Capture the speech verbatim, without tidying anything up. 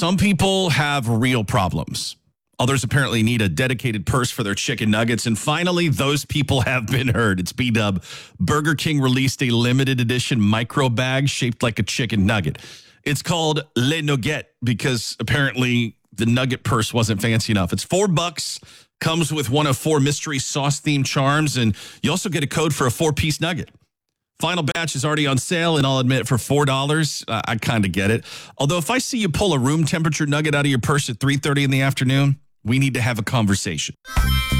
Some people have real problems. Others apparently need a dedicated purse for their chicken nuggets. And finally, those people have been heard. It's B-Dub. Burger King released a limited edition micro bag shaped like a chicken nugget. It's called Le Nugget because apparently the nugget purse wasn't fancy enough. It's four bucks, comes with one of four mystery sauce-themed charms, and you also get a code for a four-piece nugget. Final batch is already on sale, and I'll admit, for four dollars, uh, I kind of get it. Although if I see you pull a room temperature nugget out of your purse at three thirty in the afternoon, we need to have a conversation.